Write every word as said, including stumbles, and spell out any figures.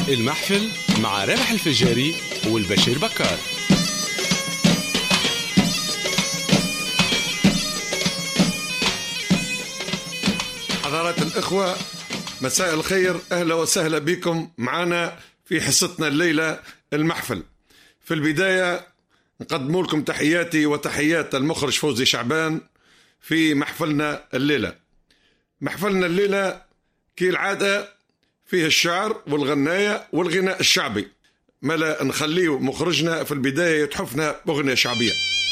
المحفل مع رابح الفجاري والبشير بكار. حضرات الإخوة، مساء الخير، أهلا وسهلا بكم معنا في حصتنا الليلة المحفل. في البداية نقدم لكم تحياتي وتحيات المخرج فوزي شعبان في محفلنا الليلة. محفلنا الليلة كالعادة فيه الشعر والغناية والغناء الشعبي، ما لا نخليه مخرجنا في البداية يتحفنا بأغنية شعبية.